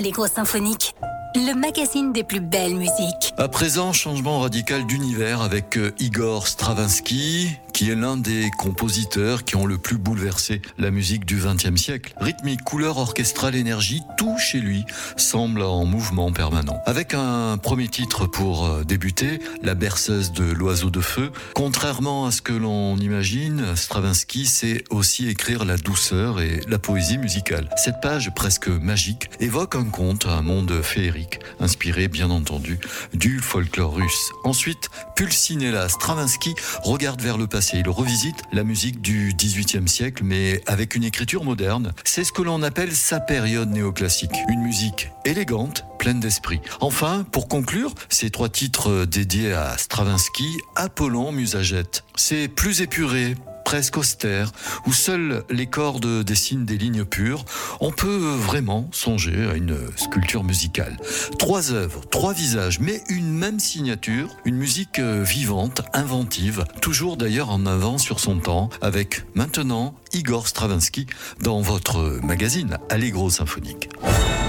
Allegro Symphonique, le magazine des plus belles musiques. À présent, changement radical d'univers avec Igor Stravinsky, qui est l'un des compositeurs qui ont le plus bouleversé la musique du XXe siècle. Rythmique, couleur orchestrale, énergie, tout chez lui semble en mouvement permanent. Avec un premier titre pour débuter, La berceuse de l'oiseau de feu. Contrairement à ce que l'on imagine, Stravinsky sait aussi écrire la douceur et la poésie musicale. Cette page presque magique évoque un conte, un monde féerique, inspiré bien entendu du folklore russe. Ensuite, Pulcinella, Stravinsky regarde vers le passé. Il revisite la musique du XVIIIe siècle, mais avec une écriture moderne. C'est ce que l'on appelle sa période néoclassique. Une musique élégante, pleine d'esprit. Enfin, pour conclure, ces 3 titres dédiés à Stravinsky, Apollon, Musagète. C'est plus épuré, presque austère, où seules les cordes dessinent des lignes pures, on peut vraiment songer à une sculpture musicale. 3 œuvres, 3 visages, mais une même signature, une musique vivante, inventive, toujours d'ailleurs en avant sur son temps, avec maintenant Igor Stravinsky dans votre magazine Allegro Symphonique.